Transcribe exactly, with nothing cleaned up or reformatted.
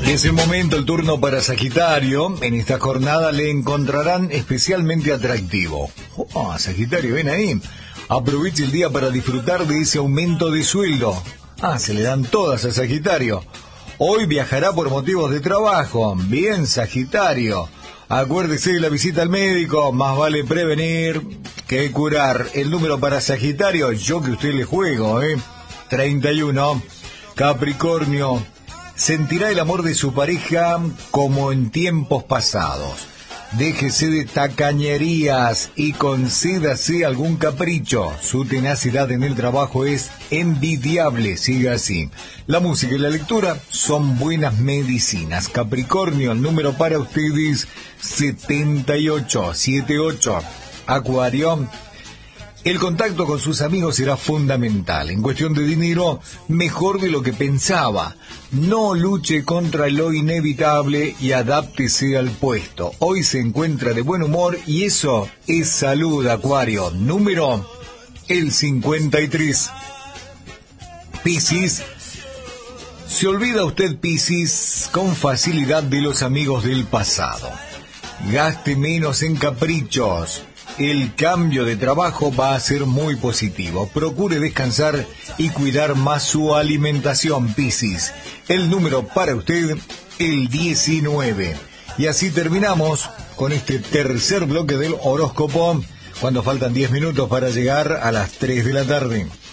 Es el momento, el turno para Sagitario. En esta jornada le encontrarán especialmente atractivo. Oh, Sagitario, ven ahí. Aproveche el día para disfrutar de ese aumento de sueldo. Ah, se le dan todas a Sagitario. Hoy viajará por motivos de trabajo. Bien, Sagitario. Acuérdese de la visita al médico. Más vale prevenir que curar. El número para Sagitario, yo que usted le juego, ¿eh? treinta y uno. Capricornio. Sentirá el amor de su pareja como en tiempos pasados. Déjese de tacañerías y concédase algún capricho. Su tenacidad en el trabajo es envidiable, siga así. La música y la lectura son buenas medicinas. Capricornio, el número para ustedes, setenta y ocho, setenta y ocho. Acuario. El contacto con sus amigos será fundamental. En cuestión de dinero, mejor de lo que pensaba. No luche contra lo inevitable y adáptese al puesto. Hoy se encuentra de buen humor y eso es salud, Acuario. Número, el cincuenta y tres. Piscis. Se olvida usted, Piscis, con facilidad de los amigos del pasado. Gaste menos en caprichos. El cambio de trabajo va a ser muy positivo. Procure descansar y cuidar más su alimentación, Piscis. El número para usted, el diecinueve. Y así terminamos con este tercer bloque del horóscopo, cuando faltan diez minutos para llegar a las tres de la tarde.